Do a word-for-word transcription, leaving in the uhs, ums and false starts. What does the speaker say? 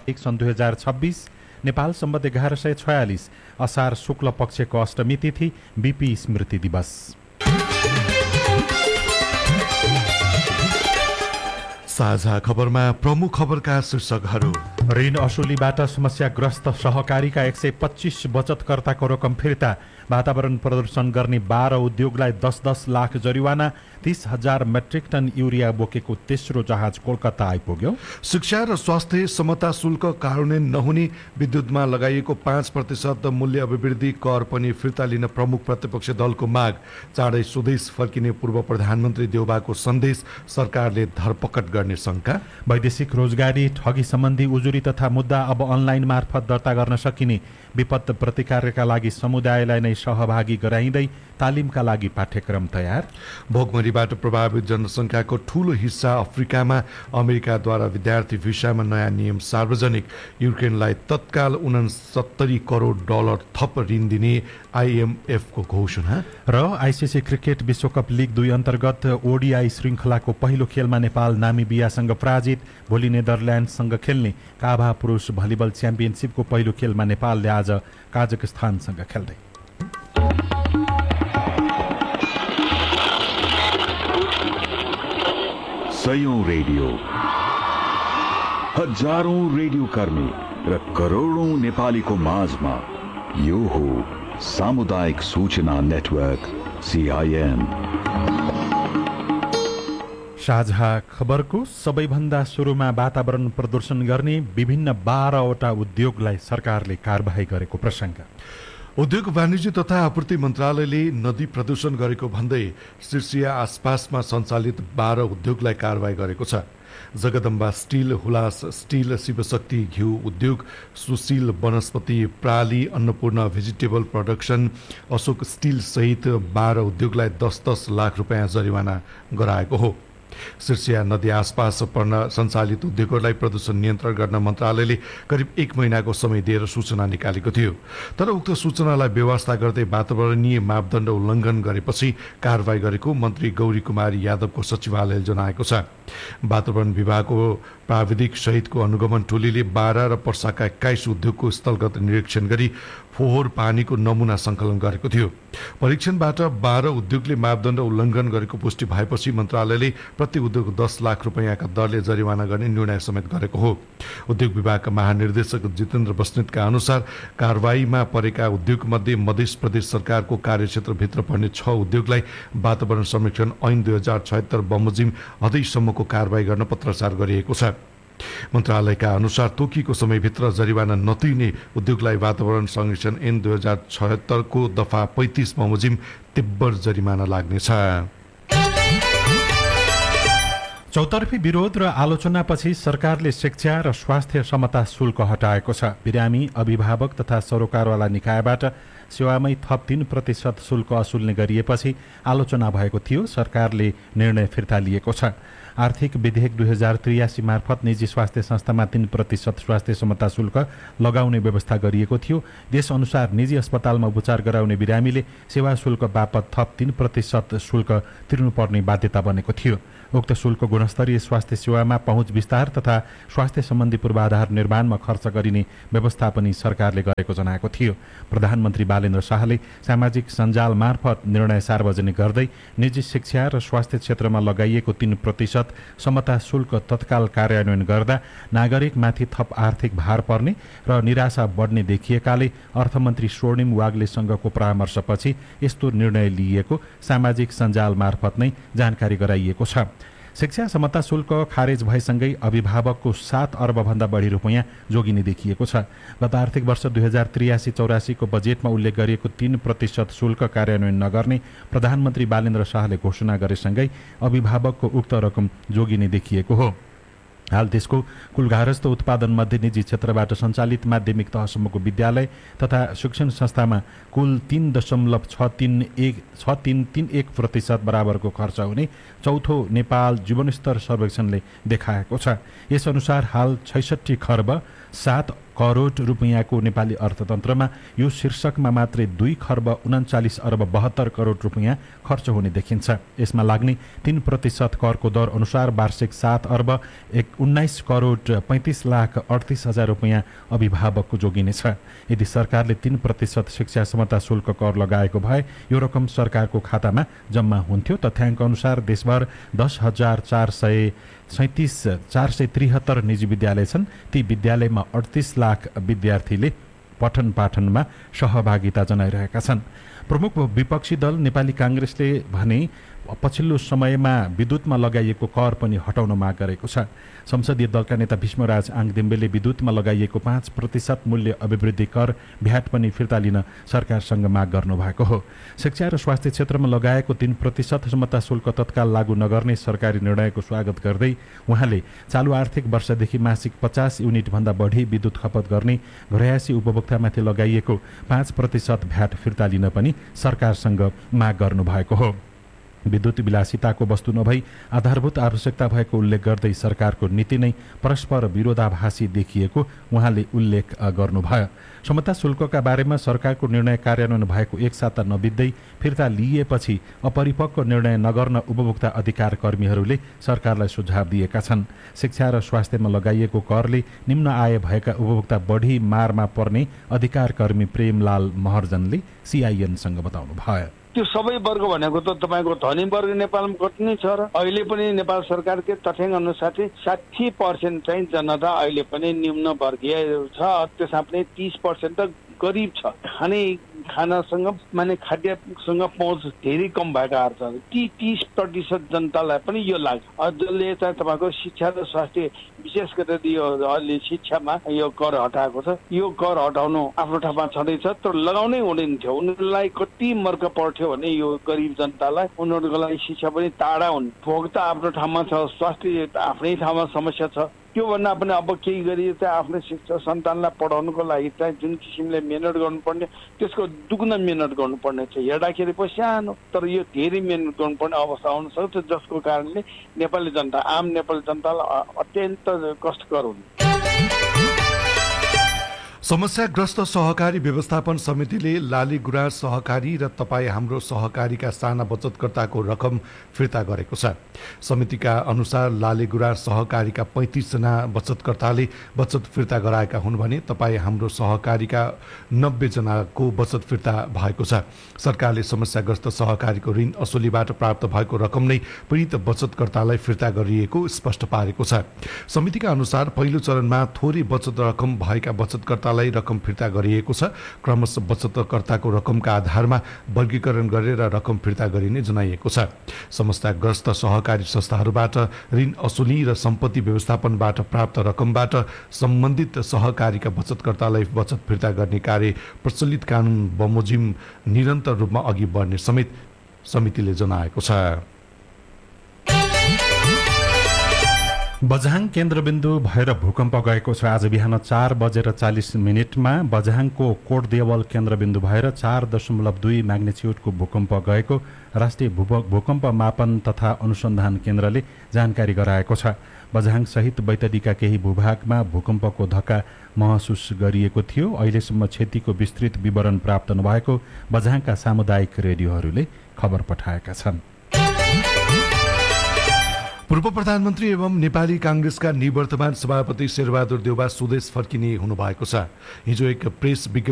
एक सन् दुई हजार छब्बिस नेपाल सम्बत एघार सय छयालिस असार शुक्ल पक्षको अष्टमी तिथि बीपी स्मृति दिवस। साझा खबरमा प्रमुख खबरका शीर्षकहरू। ऋण असुलीबाट समस्याग्रस्त सहकारीका एक सय पच्चीस बचतकर्ताको रकम फिर्ता। वातावरण प्रदूषण गर्ने बाह्र उद्योगलाई दस दस लाख जरिवाना। तीस हजार मेट्रिक टन युरिया बोकेको तेस्रो जहाज कोलकाता आइपुग्यो। शिक्षा र स्वास्थ्य समता शुल्क कार्यान्वयन नहुने, विद्युतमा लगाइएको पाँच प्रतिशत मूल्य अभिवृद्धि कर पनि फिर्ता लिन प्रमुख प्रतिपक्ष दलको माग। चाँडै स्वदेश फर्किने पूर्व प्रधानमन्त्री देउबाको सन्देश, सरकारले धरपकड गर्ने शंका। वैदेशिक रोजगारी ठगी सम्बन्धी उजुरी तथा मुद्दा अब अनलाइन मार्फत दर्ता गर्न सकिने। विपद प्रतिकारका लागि समुदायलाई नै सहभागी गराइँदै तालिमका लागि पाठ्यक्रम तयार। भोकमरीबाट प्रभावित जनसङ्ख्याको ठूलो हिस्सा अफ्रिकामा। अमेरिकाद्वारा विद्यार्थी भिसामा नयाँ नियम सार्वजनिक। युक्रेनलाई तत्काल उनसत्तरी करोड डलर थप ऋण दिने आइएमएफको घोषणा। र आइसिसी क्रिकेट विश्वकप लिग दुई अन्तर्गत ओडिआई श्रृङ्खलाको पहिलो खेलमा नेपाल नामिबियासँग पराजित। भोलि नेदरल्यान्डसँग खेल्ने काभा पुरुष भलिबल च्याम्पियनसिपको पहिलो खेलमा नेपालले आज काजकस्तानसँग खेल्दै। सयौं रेडियो, हजारौं रेडियो कर्मी र करोडौं नेपालीको माझमा यो हो सामुदायिक सूचना नेटवर्क सीआईएन। साझा खबरको सबैभन्दा सुरुमा वातावरण प्रदूषण गर्ने विभिन्न बाह्रवटा उद्योगलाई सरकारले कारबाही गरेको प्रसङ्ग। उद्योग वाणिज्य तथा आपूर्ति मन्त्रालयले नदी प्रदूषण गरेको भन्दै शीर्षिया आसपासमा सञ्चालित बाह्र उद्योगलाई कारबाही गरेको छ। जगदम्बा स्टिल, हुलास स्टिल, शिवशक्ति घिउ उद्योग, सुशील वनस्पति प्राली, Annapurna vegetable production, Ashok still सहित बाह्र उद्योगलाई दस दस लाख रुपियाँ जरिवाना गराएको हो। शीर्षिया नदी आसपास पर्न सञ्चालित उद्योगहरूलाई प्रदूषण नियन्त्रण गर्न मन्त्रालयले करिब एक महिनाको समय दिएर सूचना निकालेको थियो। तर उक्त सूचनालाई व्यवस्था गर्दै वातावरणीय मापदण्ड उल्लङ्घन गरेपछि कारबाही गरेको मन्त्री गौरी कुमारी यादवको सचिवालयले जनाएको छ। वातावरण विभागको प्राविधिक सहितको अनुगमन टोलीले बाह्र र पर्साका एक्काइस उद्योगको स्थलगत निरीक्षण गरी फोहोर पानीको नमुना सङ्कलन गरेको थियो। परीक्षणबाट बाह्र उद्योगले मापदण्ड उल्लङ्घन गरेको पुष्टि भएपछि मन्त्रालयले प्रति उद्योग दस लाख रुपियाँका दरले जरिवाना गर्ने निर्णय समेत गरेको हो। उद्योग विभागका महानिर्देशक जितेन्द्र बस्नेतका अनुसार कारबाहीमा परेका उद्योगमध्ये मध्य प्रदेश सरकारको कार्यक्षेत्रभित्र पर्ने छ उद्योगलाई वातावरण संरक्षण ऐन दुई हजार छयत्तर बमोजिम हदैसम्मको कारबाही गर्न पत्राचार गरिएको छ। मन्त्रालयका अनुसार तोकिएको समयभित्र जरिवाना नतिर्ने उद्योगलाई वातावरण संरक्षण ऐन दुई हजार छयत्तरको दफा पैंतिस बमोजिम तीव्र जरिमाना लाग्नेछ। चौतर्फी विरोध र आलोचनापछि सरकारले शिक्षा र स्वास्थ्य समता शुल्क हटाएको छ। बिरामी, अभिभावक तथा सरोकारवाला निकायबाट सेवामै थप तीन प्रतिशत शुल्क असुल्ने गरिएपछि आलोचना भएको थियो। सरकारले निर्णय फिर्ता लिएको छ। आर्थिक विधेयक दुई हजार त्रियासी मार्फत निजी स्वास्थ्य संस्थामा तीन प्रतिशत स्वास्थ्य समता शुल्क लगाउने व्यवस्था गरिएको थियो। त्यसअनुसार निजी अस्पतालमा उपचार गराउने बिरामीले सेवा शुल्क बापत थप तीन प्रतिशत शुल्क तिर्नुपर्ने बाध्यता बनेको थियो। उक्त शुल्क गुणस्तरीय स्वास्थ्य सेवामा पहुँच विस्तार तथा स्वास्थ्य सम्बन्धी पूर्वाधार निर्माणमा खर्च गरिने व्यवस्था पनि सरकारले गरेको जनाएको थियो। प्रधानमन्त्री बालेन्द्र शाहले सामाजिक सञ्जाल मार्फत निर्णय सार्वजनिक गर्दै निजी शिक्षा र स्वास्थ्य क्षेत्रमा लगाइएको तीन प्रतिशत समता शुल्क तत्काल कार्यान्वयन गर्दा नागरिकमाथि थप आर्थिक भार पर्ने र निराशा बढ्ने देखिएकाले अर्थमन्त्री स्वर्णिम वाग्लेसँगको परामर्शपछि यस्तो निर्णय लिइएको सामाजिक सञ्जाल मार्फत नै जानकारी गराइएको छ। शिक्षा समता शुल्क खारेज भएसँगै अभिभावकको सात अर्बभन्दा बढी रुपियाँ जोगिने देखिएको छ। गत आर्थिक वर्ष दुई हजार त्रियासी चौरासीको बजेटमा उल्लेख गरिएको तीन प्रतिशत शुल्क कार्यान्वयन नगर्ने प्रधानमन्त्री बालेन्द्र शाहले घोषणा गरेसँगै अभिभावकको उक्त रकम जोगिने देखिएको हो। हाल देशको कुल गार्हस्थ उत्पादनमध्ये निजी क्षेत्रबाट सञ्चालित माध्यमिक तहसम्मको विद्यालय तथा शिक्षण संस्थामा कुल तीन दशमलव छ तीन एक छ तीन तीन एक प्रतिशत बराबरको खर्च हुने चौथो नेपाल जीवनस्तर सर्वेक्षणले देखाएको छ। यसअनुसार हाल छैसठी खर्ब सात करोड रुपियाँको नेपाली अर्थतन्त्रमा यो शीर्षकमा मात्रै दुई खर्ब उन्चालिस अर्ब बहत्तर करोड रुपियाँ खर्च हुने देखिन्छ। यसमा लाग्ने तीन प्रतिशत करको दर अनुसार वार्षिक सात अर्ब एक उन्नाइस करोड पैँतिस लाख अडतिस हजार रुपियाँ अभिभावकको जोगिनेछ। यदि सरकारले तीन प्रतिशत शिक्षा समता शुल्क कर लगाएको भए यो रकम सरकारको खातामा जम्मा हुन्थ्यो। तथ्याङ्क अनुसार देशभर दस हजार चार सय सैतिस चार सय त्रिहत्तर निजी विद्यालय छन्। ती विद्यालयमा अडतिस लाख विद्यार्थीले पठन पाठनमा सहभागिता जनाइरहेका छन्। प्रमुख विपक्षी दल नेपाली काङ्ग्रेसले भने पछिल्लो समयमा विद्युतमा लगाइएको कर पनि हटाउन माग गरेको छ। संसदीय दलका नेता भीष्मराज आङदिम्बेले विद्युतमा लगाइएको पाँच प्रतिशत मूल्य अभिवृद्धि कर भ्याट पनि फिर्ता लिन सरकारसँग माग गर्नुभएको हो। शिक्षा र स्वास्थ्य क्षेत्रमा लगाएको तीन प्रतिशत समता शुल्क तत्काल लागू नगर्ने सरकारी निर्णयको स्वागत गर्दै उहाँले चालु आर्थिक वर्षदेखि मासिक पचास युनिटभन्दा बढी विद्युत खपत गर्ने घरयासी उपभोक्तामाथि लगाइएको पाँच प्रतिशत भ्याट फिर्ता लिन पनि सरकारसँग माग गर्नुभएको हो। विद्युत विलासिताको वस्तु नभई आधारभूत आवश्यकता भएको उल्लेख गर्दै सरकारको नीति नै परस्पर विरोधाभासी देखिएको उहाँले उल्लेख गर्नुभयो। समता शुल्कका बारेमा सरकारको निर्णय कार्यान्वयन भएको एक साता नबित्दै फिर्ता लिएपछि अपरिपक्व निर्णय नगर्न उपभोक्ता अधिकार कर्मीहरूले सरकारलाई सुझाव दिएका छन्। शिक्षा र स्वास्थ्यमा लगाइएको करले निम्न आय भएका उपभोक्ता बढी मारमा पर्ने अधिकार कर्मी प्रेमलाल महर्जनले सीआईएनसँग बताउनुभयो। त्यो सबै वर्ग भनेको त तपाईँको धनी वर्ग नेपालमा कति नै छ र अहिले पनि नेपाल सरकारकै तथ्याङ्क अनुसार साठी पर्सेन्ट चाहिँ जनता अहिले पनि निम्न वर्गीय छ। त्यसमा पनि तीस पर्सेन्ट त गरिब छ। खाने खानासँग माने खाद्यसँग पहुँच धेरै कम भएकाहरू छ। ती तीस प्रतिशत जनतालाई पनि यो लाग्छ। जसले चाहिँ तपाईँको शिक्षा र स्वास्थ्य विशेष गरेर यो अहिले शिक्षामा यो कर हटाएको छ। यो कर हटाउनु आफ्नो ठाउँमा छँदैछ, तर लगाउनै हुँदैन थियो। उनीहरूलाई कति मर्क पर्थ्यो भने यो गरिब जनतालाई उनीहरूको लागि शिक्षा पनि टाढा हुने। भोग त आफ्नो ठाउँमा छ, स्वास्थ्य आफ्नै ठाउँमा समस्या छ। त्यो भन्दा पनि अब केही गरी चाहिँ आफ्नो शिक्षा सन्तानलाई पढाउनुको लागि चाहिँ जुन किसिमले मेहनत गर्नुपर्ने त्यसको दुगुना मेहनत गर्नुपर्ने छ। हेर्दाखेरि पो सानो, तर यो धेरै मेहनत गर्नुपर्ने अवस्था आउन सक्छ, जसको कारणले नेपाली जनता आम नेपाली जनतालाई अत्यन्त कष्टकर हुन्छ। समस्याग्रस्त सहकारी व्यवस्थापन समितिले लाली गुराँस सहकारी र तपाईँ हाम्रो सहकारीका साना बचतकर्ताको रकम फिर्ता गरेको छ। समितिका अनुसार लाली गुराँस सहकारीका पैँतिसजना बचतकर्ताले बचत फिर्ता गराएका हुन् भने तपाईँ हाम्रो सहकारीका नब्बे जनाको बचत फिर्ता भएको छ। सरकारले समस्याग्रस्त सहकारीको ऋण असुलीबाट प्राप्त भएको रकम नै पीडित बचतकर्तालाई फिर्ता गरिएको स्पष्ट पारेको छ। समितिका अनुसार पहिलो चरणमा थोरै बचत रकम भएका बचतकर्ता रकम फिर्ता गरिएको छ। क्रमशः बचतकर्ताको रकमका आधारमा वर्गीकरण गरेर रकम फिर्ता गरिने जनाइएको छ। समस्याग्रस्त सहकारी संस्थाहरूबाट ऋण असुली र सम्पत्ति व्यवस्थापनबाट प्राप्त रकमबाट सम्बन्धित सहकारीका बचतकर्तालाई बचत फिर्ता गर्ने कार्य प्रचलित कानुन बमोजिम निरन्तर रूपमा अघि बढ्ने समेत समितिले जनाएको छ। बझाङ केन्द्रबिन्दु भएर भूकम्प गएको छ। आज बिहान चार बजेर चालिस मिनटमा बझाङको कोटदेवल केन्द्रबिन्दु भएर चार दशमलव दुई म्याग्निच्युडको भूकम्प गएको राष्ट्रिय भूकम्प मापन तथा अनुसन्धान केन्द्रले जानकारी गराएको छ। बझाङ सहित बैतडीका केही भूभागमा भूकम्पको धक्का महसुस गरिएको थियो। अहिलेसम्म क्षतिको विस्तृत विवरण प्राप्त नभएको बझाङका सामुदायिक रेडियोहरूले खबर पठाएका छन्। पूर्व प्रधानमन्त्री एवं नेपाली काङ्ग्रेसका निवर्तमान सभापति शेरबहादुर देउवा स्वदेश फर्किने हुनुभएको छ। हिजो एक प्रेस विज्ञप्ति